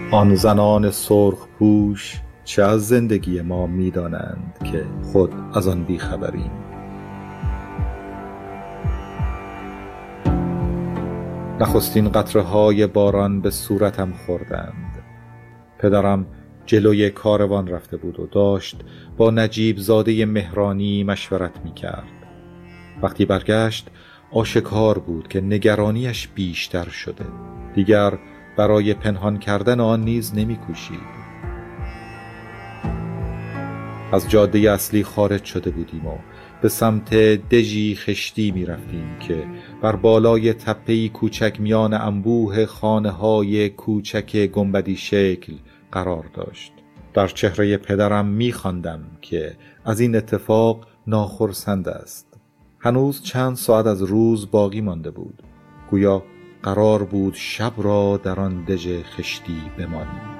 آن زنان سرخ پوش چه از زندگی ما می دانند که خود از آن بیخبریم. نخستین قطره‌های باران به صورتم خوردند. پدرم جلوی کاروان رفته بود و داشت با نجیب زاده مهرانی مشورت می کرد. وقتی برگشت آشکار بود که نگرانیش بیشتر شده. دیگر برای پنهان کردن آن نیز نمی کوشید. از جاده اصلی خارج شده بودیم و به سمت دژی خشتی می رفتیم که بر بالای تپه‌ای کوچک میان انبوه خانه‌های کوچک گنبدی شکل قرار داشت. در چهره پدرم می خواندم که از این اتفاق ناخرسند است. هنوز چند ساعت از روز باقی مانده بود. گویا قرار بود شب را در آن دژ خشتی بمانیم.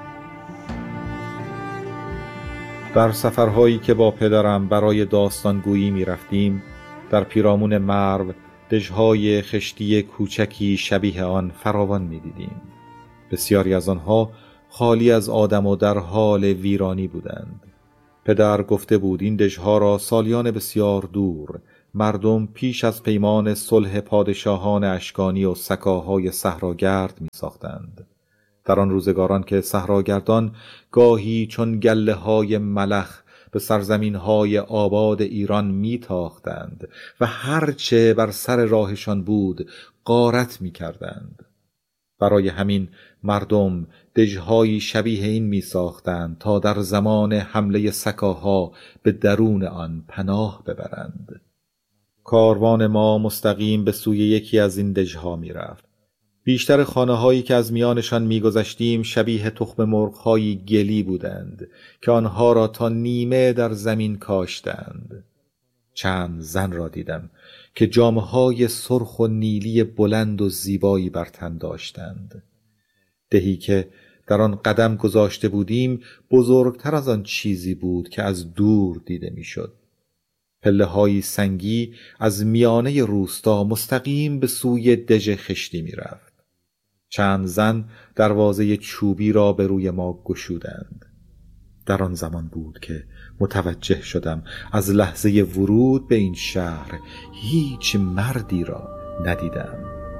در سفرهایی که با پدرم برای داستانگویی می رفتیم، در پیرامون مرو دژهای خشتی کوچکی شبیه آن فراوان می دیدیم. بسیاری از آنها خالی از آدم و در حال ویرانی بودند. پدر گفته بود این دژها را سالیان بسیار دور مردم پیش از پیمان صلح پادشاهان اشکانی و سکاهای صحراگرد می ساختند. در آن روزگاران که صحراگردان گاهی چون گله های ملخ به سرزمین های آباد ایران می تاختند و هرچه بر سر راهشان بود غارت می کردند. برای همین مردم دژهایی شبیه این می ساختند تا در زمان حمله سکاها به درون آن پناه ببرند. کاروان ما مستقیم به سوی یکی از این دژها می رفت. بیشتر خانه‌هایی که از میانشان می‌گذشتیم شبیه تخم مرغ‌هایی گلی بودند که آنها را تا نیمه در زمین کاشتند. چند زن را دیدم که جامه‌های سرخ و نیلی بلند و زیبایی بر تن داشتند. دهی که در آن قدم گذاشته بودیم بزرگتر از آن چیزی بود که از دور دیده می‌شد. پله‌هایی سنگی از میانه روستا مستقیم به سوی دژ خشتی می‌رفت. چند زن دروازه چوبی را به روی ما گشودند. در آن زمان بود که متوجه شدم از لحظه ورود به این شهر هیچ مردی را ندیدم.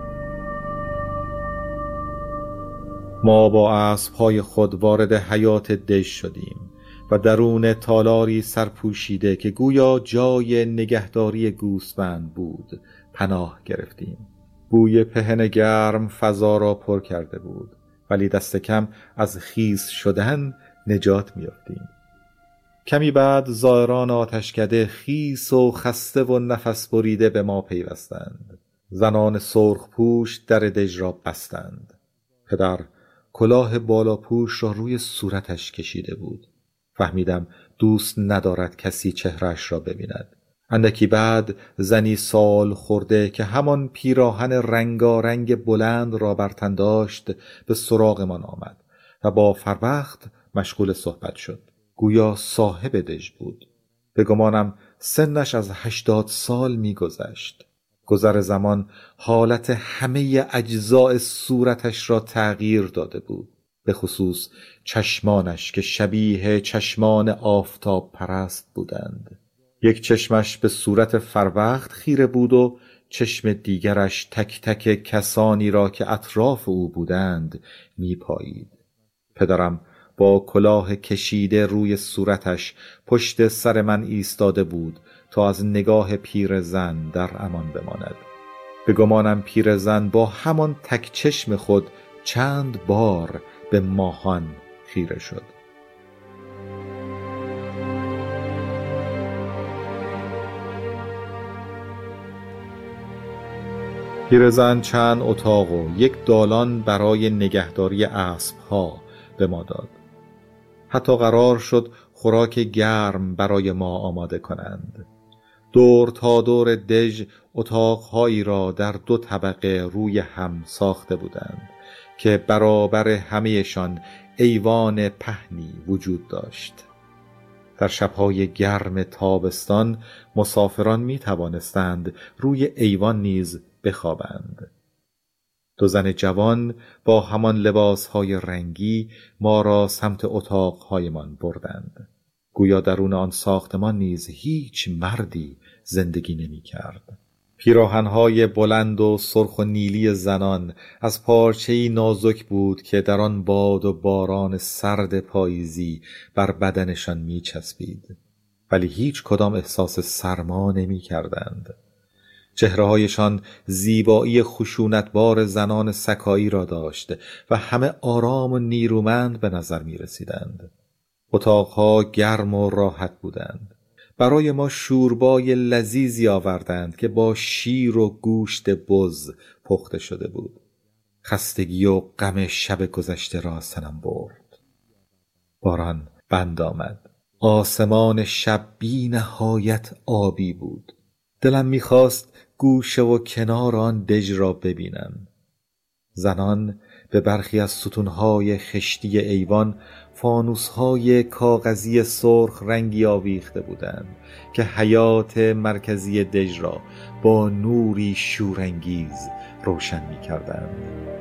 ما با اسب‌های خود وارد حیاط دژ شدیم و درون تالاری سرپوشیده که گویا جای نگهداری گوسفند بود پناه گرفتیم. بوی پهن گرم فضا را پر کرده بود، ولی دست کم از خیس شدن نجات می‌یافتیم. کمی بعد زائران آتشکده خیس و خسته و نفس بریده به ما پیوستند. زنان سرخ پوش در دژ را بستند. پدر کلاه بالاپوش را روی صورتش کشیده بود. فهمیدم دوست ندارد کسی چهرش را ببیند. اندکی بعد زنی سال خورده که همان پیراهن رنگارنگ بلند را بر تن داشت به سراغمان آمد و با فربخت مشغول صحبت شد. گویا صاحب دژ بود. به گمانم سنش از 80 سال می گذشت. گذر زمان حالت همه اجزاء صورتش را تغییر داده بود، به خصوص چشمانش که شبیه چشمان آفتاب پرست بودند. یک چشمش به صورت فربخت خیره بود و چشم دیگرش تک تک کسانی را که اطراف او بودند میپایید. پدرم با کلاه کشیده روی صورتش پشت سر من ایستاده بود تا از نگاه پیرزن در امان بماند. به گمانم پیرزن با همان تک چشم خود چند بار به ماهان خیره شد. پیرزن چند اتاق و یک دالان برای نگهداری اسب‌ها به ما داد. حتی قرار شد خوراک گرم برای ما آماده کنند. دور تا دور دژ اتاق‌هایی را در 2 طبقه روی هم ساخته بودند که برابر همه‌شان ایوان پهنی وجود داشت. در شب‌های گرم تابستان مسافران می توانستند روی ایوان نیز بخوابند. دو زن جوان با همان لباسهای رنگی ما را سمت اتاقهایمان بردند. گویا درون آن ساختمان نیز هیچ مردی زندگی نمی کرد. پیراهن‌های بلند و سرخ و نیلی زنان از پارچه‌ای نازک بود که در آن باد و باران سرد پاییزی بر بدنشان می چسبید، ولی هیچ کدام احساس سرما نمی کردند. چهره‌هایشان زیبایی خشونتبار زنان سکایی را داشت و همه آرام و نیرومند به نظر می رسیدند. اتاقها گرم و راحت بودند. برای ما شوربای لذیذی آوردند که با شیر و گوشت بز پخته شده بود. خستگی و غم شب گذشته را سنم برد. باران بند آمد. آسمان شب بی نهایت آبی بود. دلم می‌خواست گوشه و کنار آن دژ را ببینم. زنان به برخی از ستونهای خشتی ایوان فانوس‌های کاغذی سرخ رنگی آویخته بودند که حیات مرکزی دژ را با نوری شورانگیز روشن می‌کردند.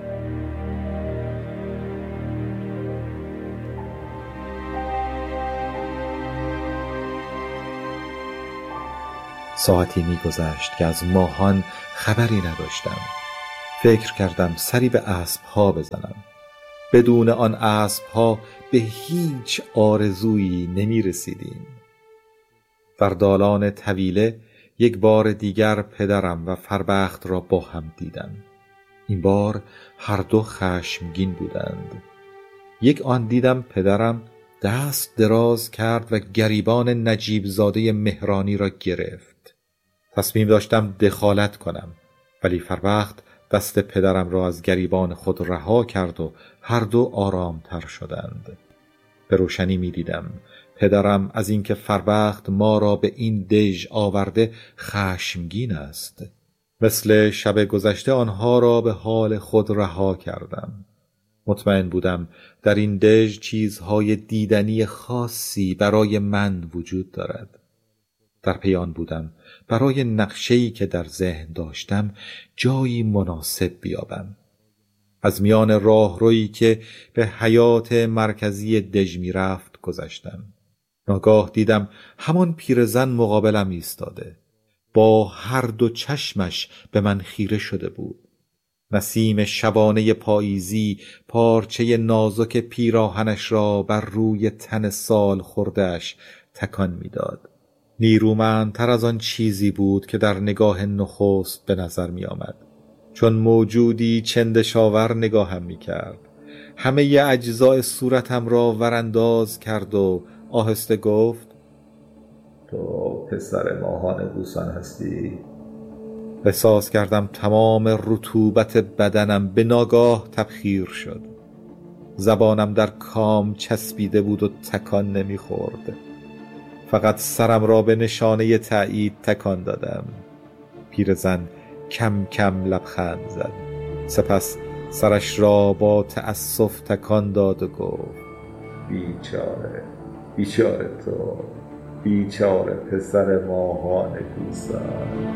ساعتی می‌گذشت که از ماهان خبری نداشتم. فکر کردم سری به اسب‌ها بزنم. بدون آن اسب‌ها به هیچ آرزویی نمی‌رسیدیم. در دالان طویله یک بار دیگر پدرم و فربخت را با هم دیدم. این بار هر دو خشمگین بودند. یک آن دیدم پدرم دست دراز کرد و گریبان نجیب زاده مهرانی را گرفت. تصمیم داشتم دخالت کنم، ولی فربخت دست پدرم را از گریبان خود رها کرد و هر دو آرامتر شدند. به روشنی می دیدم پدرم از اینکه فربخت ما را به این دژ آورده خشمگین است. مثل شب گذشته آنها را به حال خود رها کردم. مطمئن بودم در این دژ چیزهای دیدنی خاصی برای من وجود دارد. در پی آن بودم برای نقشه‌ای که در ذهن داشتم جایی مناسب بیابم. از میان راهرویی که به حیات مرکزی دژ می رفت گذشتم. ناگاه دیدم همان پیرزن مقابلم ایستاده. با هر دو چشمش به من خیره شده بود. نسیم شبانه پاییزی پارچه نازک پیراهنش را بر روی تن سال خورده‌اش تکان می‌داد. نیرومندتر از آن چیزی بود که در نگاه نخست به نظر می آمد. چون موجودی چندشاور نگاهم می کرد. همه ی اجزای صورتم را ورانداز کرد و آهسته گفت: تو پسر ماهان بوسان هستی؟ احساس کردم تمام رطوبت بدنم به ناگاه تبخیر شد. زبانم در کام چسبیده بود و تکان نمی خورد. فقط سرم را به نشانه تأیید تکان دادم. پیرزن کم کم لبخند زد. سپس سرش را با تأسف تکان داد و گفت: بیچاره تو، بیچاره پسر ماهان کوسان.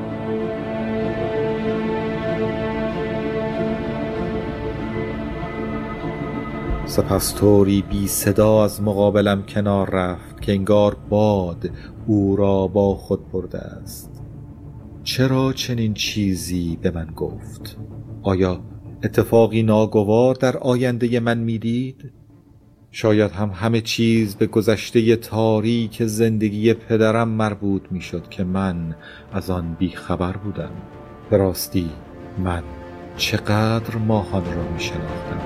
سپس طوری بی صدا از مقابلم کنار رفت که انگار باد او را با خود برده است. چرا چنین چیزی به من گفت؟ آیا اتفاقی ناگوار در آینده من میدید؟ شاید هم همه چیز به گذشته تاریک زندگی پدرم مربوط میشد که من از آن بیخبر بودم. به راستی من چقدر ماهان را میشناختم.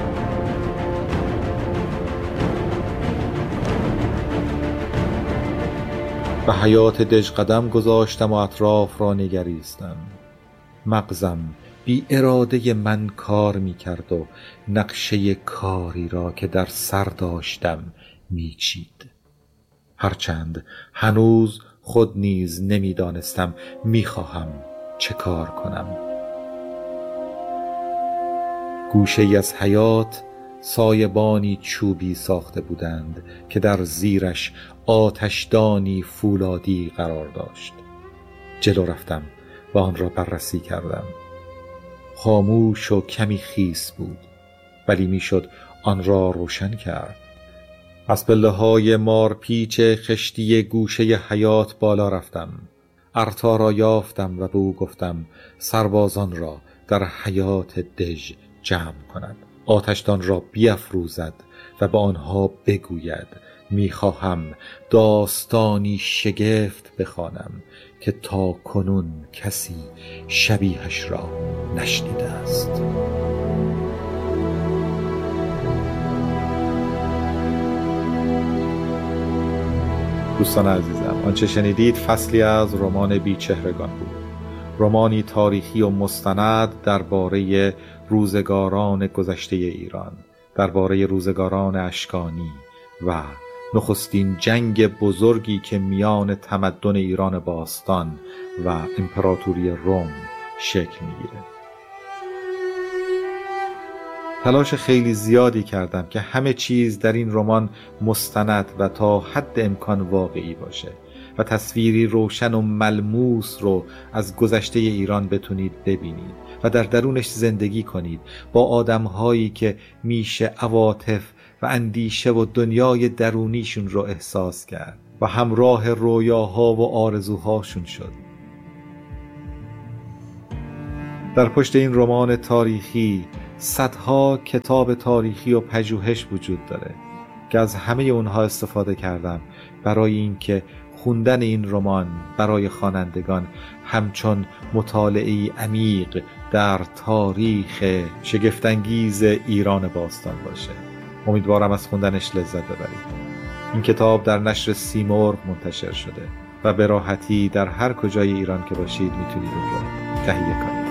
به حیات دژ قدم گذاشتم و اطراف را نگریستم. مغزم بی اراده من کار می کرد و نقشه کاری را که در سر داشتم می چید. هرچند هنوز خود نیز نمی دانستم می خواهم چه کار کنم. گوشه ای از حیات سایبانی چوبی ساخته بودند که در زیرش آتشدانی فولادی قرار داشت. جلو رفتم و آن را بررسی کردم. خاموش و کمی خیس بود، ولی میشد آن را روشن کرد. از پله‌های مارپیچ خشتی گوشه حیات بالا رفتم. ارتا را یافتم و به او گفتم سربازان را در حیات دژ جمع کند، آتشدان را بیفروزد و به آنها بگوید میخواهم داستانی شگفت بخوانم که تا کنون کسی شبیهش را نشنیده است. دوستان عزیزم، آنچه شنیدید فصلی از رمان بیچهرگان بود. رمانی تاریخی و مستند درباره روزگاران گذشته ایران، درباره روزگاران اشکانی و نخستین جنگ بزرگی که میان تمدن ایران باستان و امپراتوری روم شکل میگیره. تلاش خیلی زیادی کردم که همه چیز در این رمان مستند و تا حد امکان واقعی باشه و تصویری روشن و ملموس رو از گذشته ایران بتونید ببینید و در درونش زندگی کنید با آدم‌هایی که میشه عواطف و اندیشه و دنیای درونیشون رو احساس کرد و همراه رویاها و آرزوهاشون شد. در پشت این رمان تاریخی صدها کتاب تاریخی و پژوهش وجود داره که از همه اونها استفاده کردم برای اینکه خوندن این رمان برای خوانندگان همچون مطالعه‌ای عمیق در تاریخ شگفت‌انگیز ایران باستان باشه. امیدوارم از خوندنش لذت ببرید. این کتاب در نشر سیمرغ منتشر شده و به راحتی در هر کجای ایران که باشید میتونید اون رو تهیه کنید.